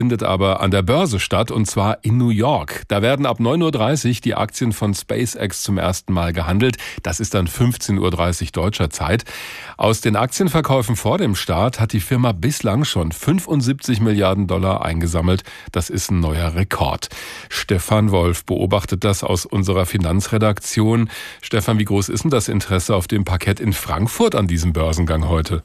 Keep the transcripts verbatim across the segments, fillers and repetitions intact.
Findet aber an der Börse statt, und zwar in New York. Da werden ab neun Uhr dreißig die Aktien von SpaceX zum ersten Mal gehandelt. Das ist dann fünfzehn Uhr dreißig deutscher Zeit. Aus den Aktienverkäufen vor dem Start hat die Firma bislang schon fünfundsiebzig Milliarden Dollar eingesammelt. Das ist ein neuer Rekord. Stefan Wolf beobachtet das aus unserer Finanzredaktion. Stefan, wie groß ist denn das Interesse auf dem Parkett in Frankfurt an diesem Börsengang heute?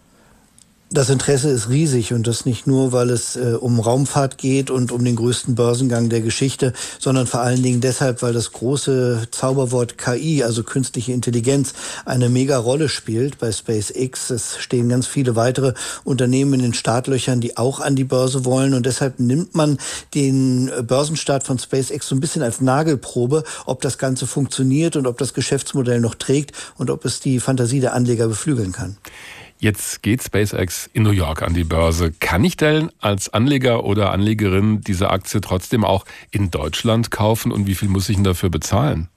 Das Interesse ist riesig, und das nicht nur, weil es äh, um Raumfahrt geht und um den größten Börsengang der Geschichte, sondern vor allen Dingen deshalb, weil das große Zauberwort K I, also künstliche Intelligenz, eine mega Rolle spielt bei SpaceX. Es stehen ganz viele weitere Unternehmen in den Startlöchern, die auch an die Börse wollen, und deshalb nimmt man den Börsenstart von SpaceX so ein bisschen als Nagelprobe, ob das Ganze funktioniert und ob das Geschäftsmodell noch trägt und ob es die Fantasie der Anleger beflügeln kann. Jetzt geht SpaceX in New York an die Börse. Kann ich denn als Anleger oder Anlegerin diese Aktie trotzdem auch in Deutschland kaufen, und wie viel muss ich denn dafür bezahlen?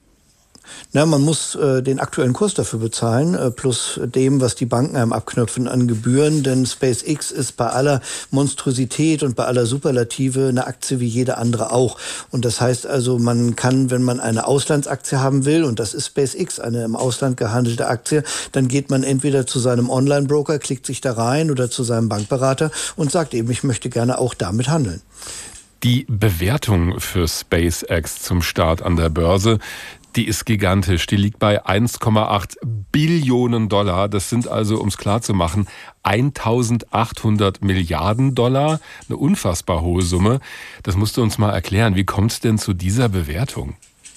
Na, man muss äh, den aktuellen Kurs dafür bezahlen, äh, plus dem, was die Banken einem abknöpfen an Gebühren. Denn SpaceX ist bei aller Monstrosität und bei aller Superlative eine Aktie wie jede andere auch. Und das heißt also, man kann, wenn man eine Auslandsaktie haben will, und das ist SpaceX, eine im Ausland gehandelte Aktie, dann geht man entweder zu seinem Online-Broker, klickt sich da rein, oder zu seinem Bankberater und sagt eben, ich möchte gerne auch damit handeln. Die Bewertung für SpaceX zum Start an der Börse, die ist gigantisch. Die liegt bei eins Komma acht Billionen Dollar. Das sind also, um es klar zu machen, eintausendachthundert Milliarden Dollar. Eine unfassbar hohe Summe. Das musst du uns mal erklären. Wie kommt es denn zu dieser Bewertung?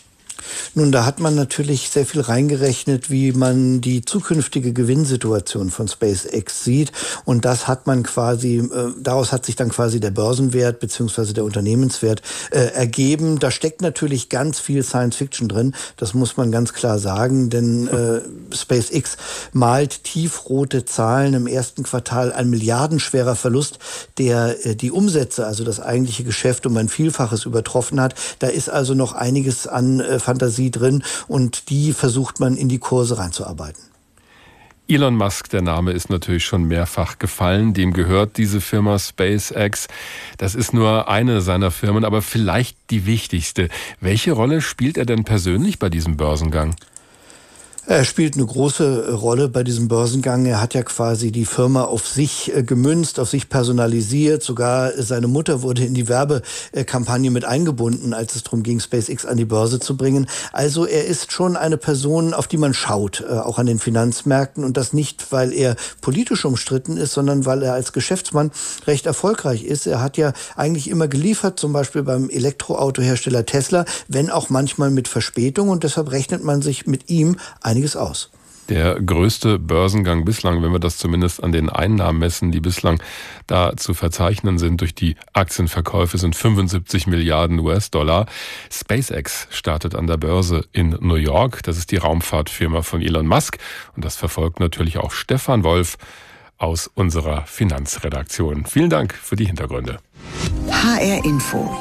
Nun, da hat man natürlich sehr viel reingerechnet, wie man die zukünftige Gewinnsituation von SpaceX sieht. Und das hat man quasi, äh, daraus hat sich dann quasi der Börsenwert bzw. der Unternehmenswert äh, ergeben. Da steckt natürlich ganz viel Science Fiction drin. Das muss man ganz klar sagen, denn äh, SpaceX malt tiefrote Zahlen. Im ersten Quartal ein milliardenschwerer Verlust, der äh, die Umsätze, also das eigentliche Geschäft, um ein Vielfaches übertroffen hat. Da ist also noch einiges an äh, Fantasie drin, und die versucht man in die Kurse reinzuarbeiten. Elon Musk, der Name ist natürlich schon mehrfach gefallen. Dem gehört diese Firma SpaceX. Das ist nur eine seiner Firmen, aber vielleicht die wichtigste. Welche Rolle spielt er denn persönlich bei diesem Börsengang? Er spielt eine große Rolle bei diesem Börsengang. Er hat ja quasi die Firma auf sich äh, gemünzt, auf sich personalisiert. Sogar seine Mutter wurde in die Werbekampagne mit eingebunden, als es darum ging, SpaceX an die Börse zu bringen. Also er ist schon eine Person, auf die man schaut, äh, auch an den Finanzmärkten. Und das nicht, weil er politisch umstritten ist, sondern weil er als Geschäftsmann recht erfolgreich ist. Er hat ja eigentlich immer geliefert, zum Beispiel beim Elektroautohersteller Tesla, wenn auch manchmal mit Verspätung. Und deshalb rechnet man sich mit ihm einiges aus. Der größte Börsengang bislang, wenn wir das zumindest an den Einnahmen messen, die bislang da zu verzeichnen sind durch die Aktienverkäufe, sind fünfundsiebzig Milliarden U S-Dollar. SpaceX startet an der Börse in New York. Das ist die Raumfahrtfirma von Elon Musk. Und das verfolgt natürlich auch Stefan Wolf aus unserer Finanzredaktion. Vielen Dank für die Hintergründe. H R Info.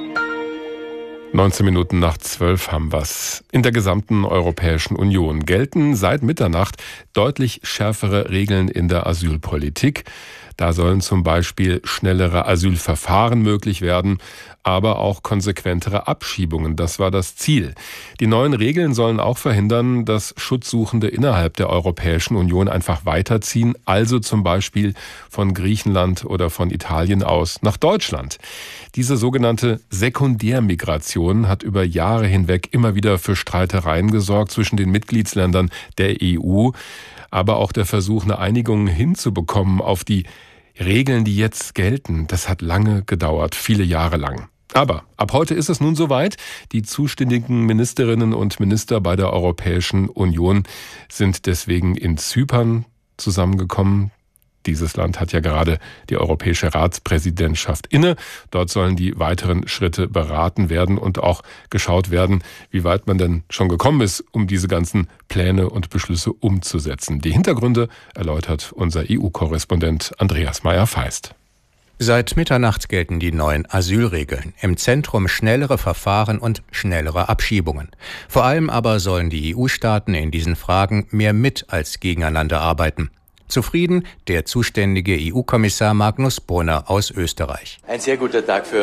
neunzehn Minuten nach zwölf haben wir's. In der gesamten Europäischen Union gelten seit Mitternacht deutlich schärfere Regeln in der Asylpolitik. Da sollen zum Beispiel schnellere Asylverfahren möglich werden, aber auch konsequentere Abschiebungen. Das war das Ziel. Die neuen Regeln sollen auch verhindern, dass Schutzsuchende innerhalb der Europäischen Union einfach weiterziehen, also zum Beispiel von Griechenland oder von Italien aus nach Deutschland. Diese sogenannte Sekundärmigration hat über Jahre hinweg immer wieder für Streitereien gesorgt zwischen den Mitgliedsländern der E U, aber auch der Versuch, eine Einigung hinzubekommen auf die Regeln, die jetzt gelten, das hat lange gedauert, viele Jahre lang. Aber ab heute ist es nun soweit. Die zuständigen Ministerinnen und Minister bei der Europäischen Union sind deswegen in Zypern zusammengekommen. Dieses Land hat ja gerade die Europäische Ratspräsidentschaft inne. Dort sollen die weiteren Schritte beraten werden und auch geschaut werden, wie weit man denn schon gekommen ist, um diese ganzen Pläne und Beschlüsse umzusetzen. Die Hintergründe erläutert unser E U-Korrespondent Andreas Meyer-Feist. Seit Mitternacht gelten die neuen Asylregeln. Im Zentrum schnellere Verfahren und schnellere Abschiebungen. Vor allem aber sollen die E U-Staaten in diesen Fragen mehr mit als gegeneinander arbeiten. Zufrieden der zuständige E U-Kommissar Magnus Brunner aus Österreich. Ein sehr guter Tag für